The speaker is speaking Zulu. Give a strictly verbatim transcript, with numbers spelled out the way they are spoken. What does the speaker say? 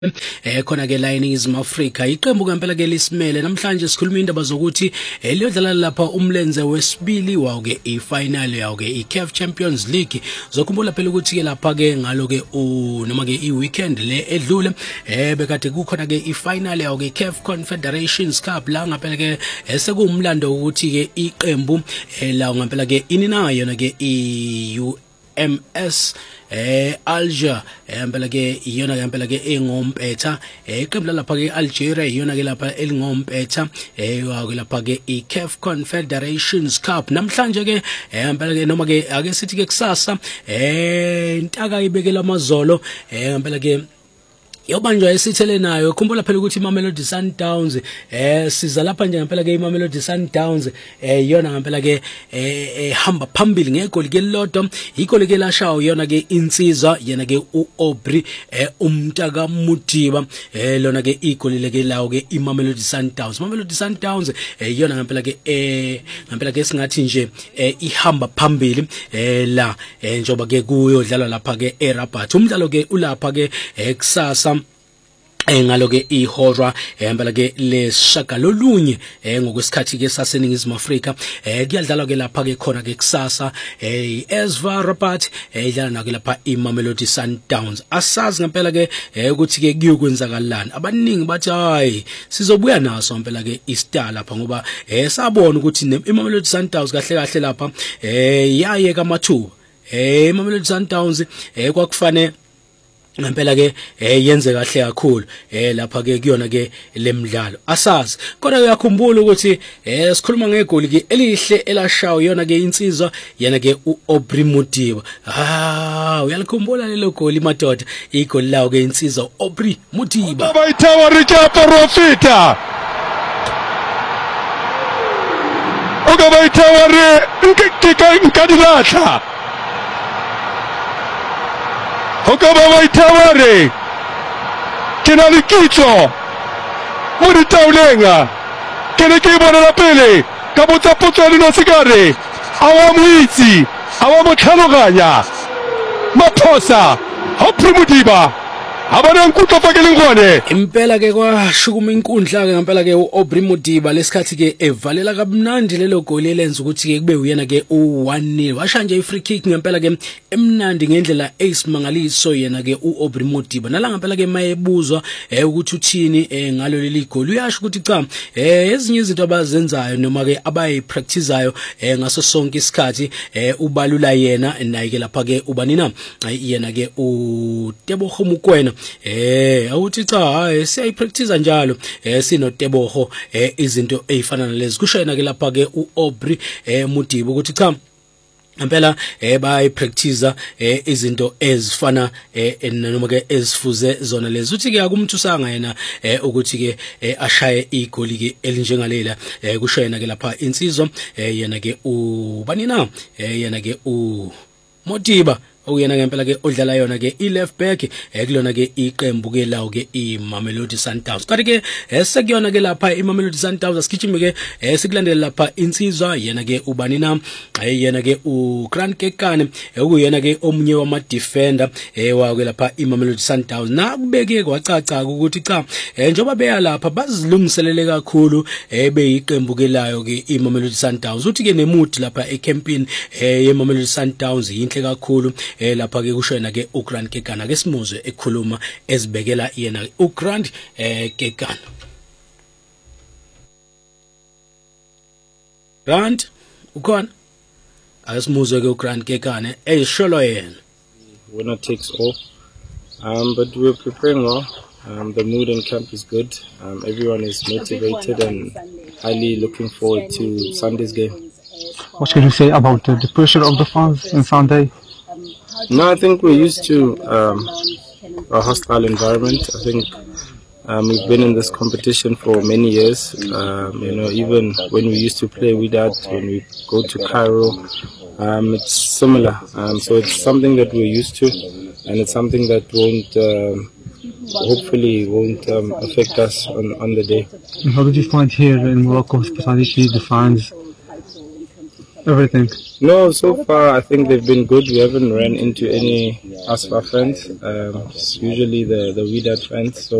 eh khona ke la eNingizimu Afrika iqembu ngempela ke lisimele namhlanje sikhuluma indaba zokuthi eliyodlala lapha umlenze wesibili wawo ke ifinal yawo ke iC A F Champions League zokhumbula phela ukuthi ke lapha ke ngalo ke noma ke iweekend le edlule eh bekade kukhona ke ifinal yawo ke C A F Confederations Cup la ngempela ke sekumlando ukuthi ke iqembu la ngempela ke inina yona ke i M S eh Alger ngempela ke iyona ngempela ke engompetha iqembu lapha ke Algeria iyona ke lapha elingompetha eh ke lapha ke iC A F Confederations Cup namhlanje ke ngempela ke noma ke ake sithi ke kusasa eh intaka ibekela amazolo ngempela ke yobanjwa esithele nayo khumbula phela ukuthi iMamelodi Sundowns eh siza lapha nje ngempela ke iMamelodi Sundowns eh yona ngempela ke eh hamba phambili ngegoli ke lodwa igoli ke lashawo yona ke insizwa yena ke uAubrey eh umntaka Mutiba eh lona ke igoli leke lawo ke iMamelodi Sundowns iMamelodi Sundowns eh yona ngempela ke eh ngempela ke singathi nje eh ihamba phambili eh la njoba ke kuyodlalwa lapha ke eRabat umdlalo ke ulapha ke kusasa engalo ke ihora ehambela ke leshaga lolunye ngokwesikhathi ke saseNingizimu Afrika eh kuyadlalwa ke lapha ke khona ke kusasa eh eSVA Rabat edlala nake lapha iMamelodi Sundowns asazi ngempela ke ukuthi ke kuyokwenzakalani abaningi bathi hayi sizobuya naso ngempela ke istar lapha ngoba eh sabona ukuthi iMamelodi Sundowns kahle kahle lapha eh yaye kamathuba eh iMamelodi Sundowns eh kwakufane ngempela ke eh yenze kahle kakhulu eh lapha ke kuyona ke lemidlalo asazi kodwa uyakhumbula ukuthi eh sikhuluma ngegoli ke elihle elashawo yona ke insizwa yana ke uAubrey Mutiba ah uyalikhumbula lelo goli madoda igoli lawo ke insizwa uAubrey Mutiba bayithawa Richard Rofita okabayithawa re nkika nkadilatha Okaba baitaware kena likitso muri taulenga kene kibona la pele kabutsa potso lino sigare awamuitsi awamotlhaloganya maphosa Aubrey Mutiba abana nkutlo fakelingwane impela ke kwashukuma inkundla ke ngempela ke uAubrey Mutiba lesikhathi ke evalela kabnandi lelo goli elenza ukuthi ke kube uyena ke u one nil washa nje ifree kick ngempela ke emnandi ngendlela eyisimangaliso yena ke uAubrey Mutiba nala ngempela ke mayebuzwa ukuthi uthini ngalo leli goli uyasho ukuthi cha ezinye izinto abazenzayo noma ke abayipracticeayo ngaso sonke isikhathi ubalula yena naye ke lapha ke ubanina yena ke uTebogo Mokoena eh awuthi cha hayi siyayipractice njalo eh sino Tebogo eh izinto ezifana nalezi kushayina ke lapha ke uAubrey eh Mutiba ukuthi cha impela eh bayipractice eh izinto ezifana eh noma ke ezifuze zona lezi uthi ke akumthusanga yena eh ukuthi ke ashaye igoli ke elinjengalela eh kushayina ke lapha insizwa eh yena ke ubanina eh yena ke u Mutiba okuyena ngempela ke odlala yona ke i-left back ekulona ke iqembu ke lawo ke iMamelodi Sundowns kanti ke esekuyona ke lapha iMamelodi Sundowns asigijime ke esikulandela lapha insizwa yena ke ubanina yena ke uGrant Kekane okuyena ke omunye wama defender ewawo ke lapha iMamelodi Sundowns nakubeke kwacaca ukuthi cha njoba beya lapha bazilungiselele kakhulu ebeyiqembu ke layo ke iMamelodi Sundowns uthi ke nemudi lapha ecampini yeMamelodi Sundowns yinhle kakhulu eh lapha ke kushona ke uGrant Kekana ke simuzwe ekhuluma ezibekela yena uGrant eh Kekana Grant ukhona asimuzwe ke uGrant Kekana eyisholo yena winner takes all um but we're preparing well um the mood in camp is good um everyone is motivated and highly looking forward to Sunday's game. What can you say about uh, the pressure of the fans in Sunday? No, I think we're used to um, a hostile environment. I think um, we've been in this competition for many years. Um, you know, even when we used to play Wydad, when we go to Cairo, um, it's similar. Um, so it's something that we're used to, and it's something that won't, um, hopefully, won't um, affect us on, on the day. And how did you find here in Morocco, hospitality, the fans? everything? No, so far I think they've been good. We haven't ran into any Asfa fans. Um, it's usually the the Wydad fans. So